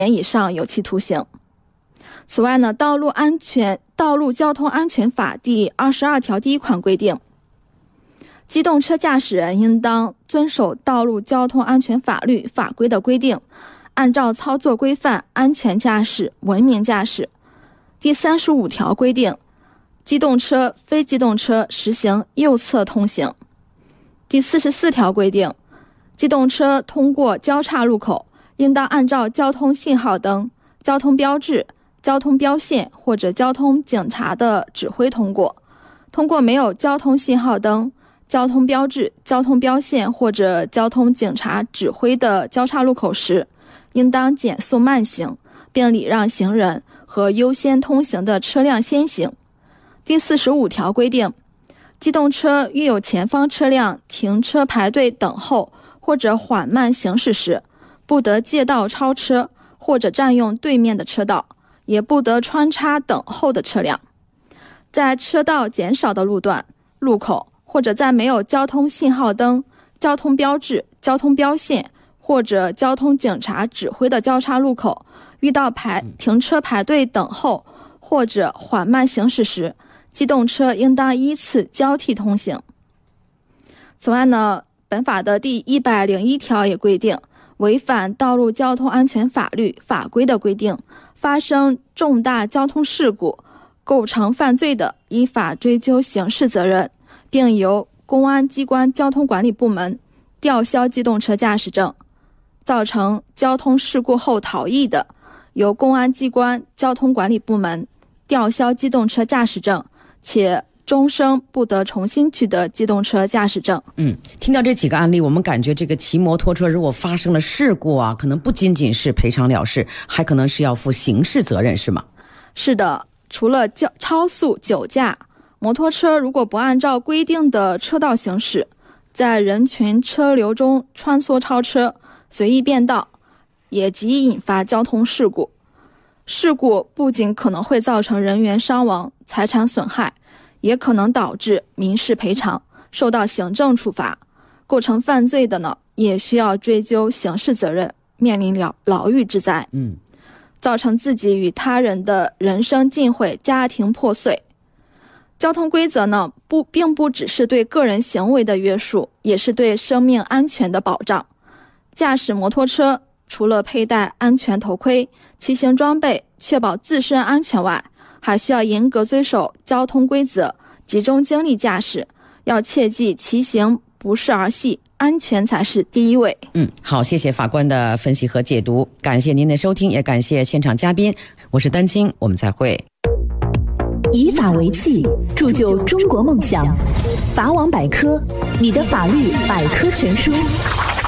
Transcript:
年以上有期徒刑。此外呢，道路交通安全法第22条第1款规定，机动车驾驶人应当遵守道路交通安全法律法规的规定，按照操作规范安全驾驶、文明驾驶。第35条规定，机动车、非机动车实行右侧通行。第44条规定，机动车通过交叉路口，应当按照交通信号灯、交通标志、交通标线或者交通警察的指挥通过。通过没有交通信号灯、交通标志、交通标线或者交通警察指挥的交叉路口时，应当减速慢行，并礼让行人和优先通行的车辆先行。第45条规定，机动车遇有前方车辆停车排队等候或者缓慢行驶时，不得借道超车或者占用对面的车道，也不得穿插等候的车辆。在车道减少的路段、路口，或者在没有交通信号灯、交通标志、交通标线或者交通警察指挥的交叉路口，遇到停车排队等候或者缓慢行驶时，机动车应当依次交替通行。此外呢，本法的第101条也规定，违反道路交通安全法律法规的规定，发生重大交通事故构成犯罪的，依法追究刑事责任，并由公安机关交通管理部门吊销机动车驾驶证。造成交通事故后逃逸的，由公安机关交通管理部门吊销机动车驾驶证，且终生不得重新取得机动车驾驶证。 听到这几个案例，我们感觉这个骑摩托车如果发生了事故啊，可能不仅仅是赔偿了事，还可能是要负刑事责任，是吗？ 是的，除了超速、酒驾，摩托车如果不按照规定的车道行驶，在人群车流中穿梭超车、随意变道，也极引发交通事故。事故不仅可能会造成人员伤亡、财产损害，也可能导致民事赔偿，受到行政处罚。构成犯罪的呢，也需要追究刑事责任，面临牢狱之灾。造成自己与他人的人生尽毁、家庭破碎。交通规则呢，并不只是对个人行为的约束，也是对生命安全的保障。驾驶摩托车除了佩戴安全头盔、骑行装备，确保自身安全外，还需要严格遵守交通规则，集中精力驾驶。要切记骑行不是儿戏，安全才是第一位。 好，谢谢法官的分析和解读，感谢您的收听，也感谢现场嘉宾，我是丹青，我们再会。 以法为器，铸就中国梦想。法网百科，你的法律百科全书。